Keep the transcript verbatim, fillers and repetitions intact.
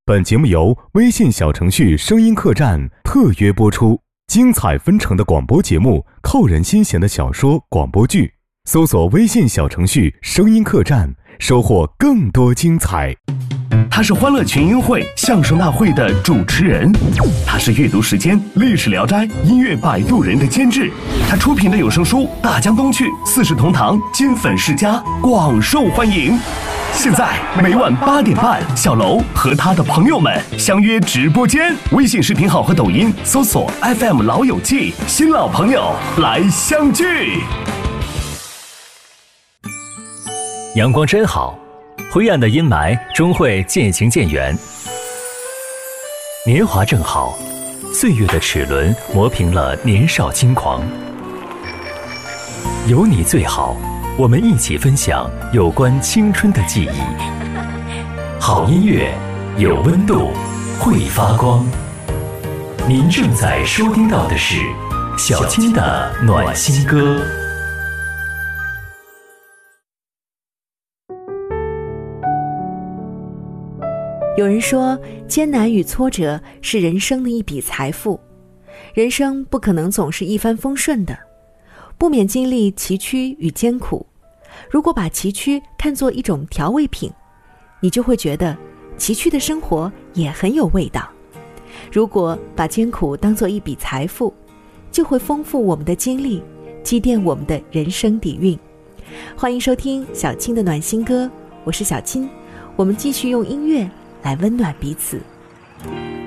本节目由微信小程序声音客栈特约播出，精彩纷呈的广播节目，扣人心弦的小说广播剧，搜索微信小程序声音客栈，收获更多精彩。 他是欢乐群英会相声大会的主持人，他是阅读时间历史聊斋音乐摆渡人的监制，他出品的有声书《大江东去》四世同堂金粉世家广受欢迎。现在每晚八点半，小楼和他的朋友们相约直播间，微信视频号和抖音搜索 F M 老友记，新老朋友来相聚。 阳光真好，灰暗的阴霾终会渐行渐远。年华正好，岁月的齿轮磨平了年少轻狂。有你最好，我们一起分享有关青春的记忆。好音乐，有温度，会发光。您正在收听到的是小青的暖心歌。 有人说，艰难与挫折是人生的一笔财富，人生不可能总是一帆风顺的，不免经历崎岖与艰苦。如果把崎岖看作一种调味品，你就会觉得崎岖的生活也很有味道。如果把艰苦当作一笔财富，就会丰富我们的经历，积淀我们的人生底蕴。欢迎收听小青的暖心歌，我是小青，我们继续用音乐来温暖彼此。